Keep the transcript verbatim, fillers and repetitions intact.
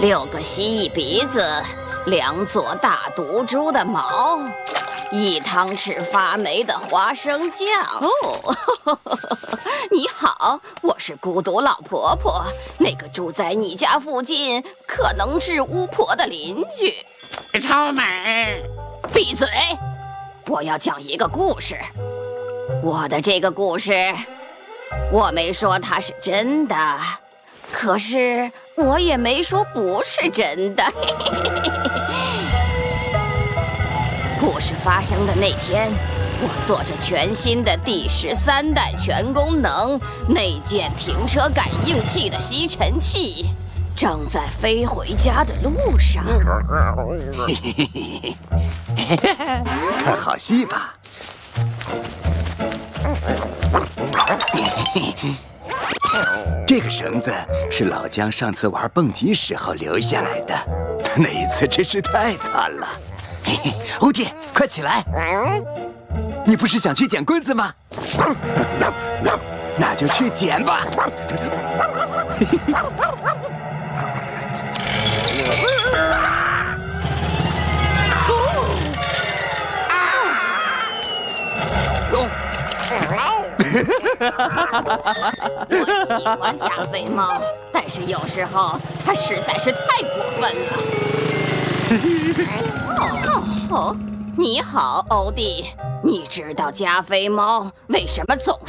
六个蜥蜴鼻子，两撮大毒蛛的毛，一汤匙发霉的花生酱。哦，你好，我是孤独老婆婆，那个住在你家附近可能是巫婆的邻居。 超美！ 闭嘴！我要讲一个故事。我的这个故事，我没说它是真的，可是我也没说不是真的。故事发生的那天，我坐着全新的第十三代全功能内建停车感应器的吸尘器，正在飞回家的路上。 看好戏吧。这个绳子是老姜上次玩蹦极时候留下来的，那一次真是太惨了。嘿嘿，欧弟，快起来！你不是想去捡棍子吗？那就去捡吧。 我喜欢加菲猫，但是有时候它实在是太过分了。哦哦，你好，欧弟，你知道加菲猫为什么总